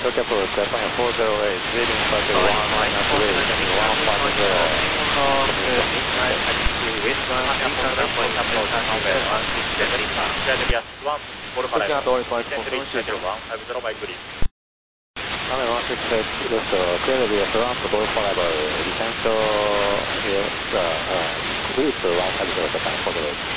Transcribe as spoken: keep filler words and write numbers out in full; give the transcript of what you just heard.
Tokyo approach, Japan four zero eight, leading departure one minus three, one five zero. Runway one six eight, left, clear the V S one to Golf five, descent, yes, uh, group one five zero, Japan four zero eight.